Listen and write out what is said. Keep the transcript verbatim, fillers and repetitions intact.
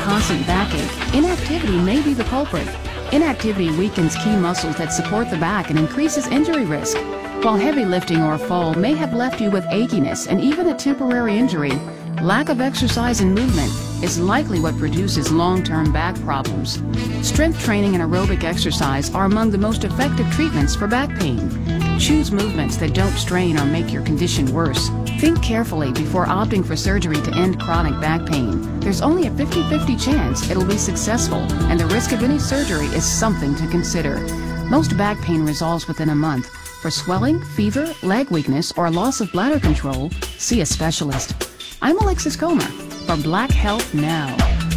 constant backache, inactivity may be the culprit. Inactivity weakens key muscles that support the back and increases injury risk. While heavy lifting or fall may have left you with achiness and even a temporary injury, lack of exercise and movement is likely what produces long-term back problems. Strength training and aerobic exercise are among the most effective treatments for back pain. Choose movements that don't strain or make your condition worse. Think carefully before opting for surgery to end chronic back pain. There's only a fifty fifty chance it'll be successful, and the risk of any surgery is something to consider. Most back pain resolves within a month. For swelling, fever, leg weakness, or loss of bladder control, see a specialist. I'm Alexis Comer for Black Health Now.